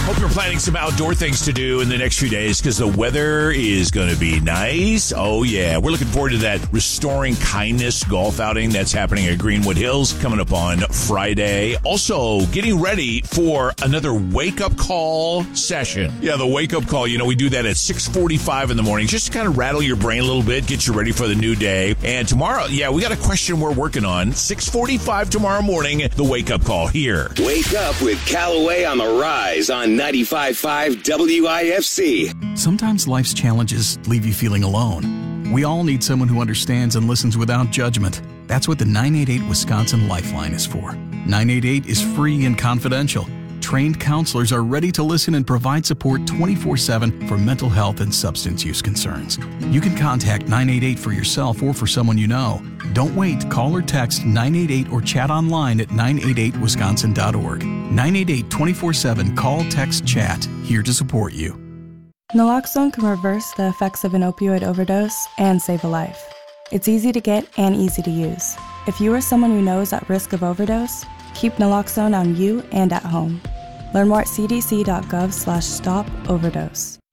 Hope you're planning some outdoor things to do in the next few days because the weather is going to be nice. Oh, yeah. We're looking forward to that Restoring Kindness golf outing that's happening at Greenwood Hills coming up on Friday. Also, getting ready for another wake-up call session. Yeah, the wake-up call. You know, we do that at 6:45 in the morning just to kind of rattle your brain a little bit, get you ready for the new day. And tomorrow, yeah, we got a question we're working on. 6:45 tomorrow morning, the wake-up call here. Wake up with Callaway on the Rise on 95.5 WIFC. Sometimes life's challenges leave you feeling alone. We all need someone who understands and listens without judgment. That's what the 988 Wisconsin Lifeline is for. 988 is free and confidential. Trained counselors are ready to listen and provide support 24/7 for mental health and substance use concerns. You can contact 988 for yourself or for someone you know. Don't wait. Call or text 988 or chat online at 988wisconsin.org. 988 24/7 call, text, chat. Here to support you. Naloxone can reverse the effects of an opioid overdose and save a life. It's easy to get and easy to use. If you or someone you know is at risk of overdose, keep naloxone on you and at home. Learn more at cdc.gov/stop overdose.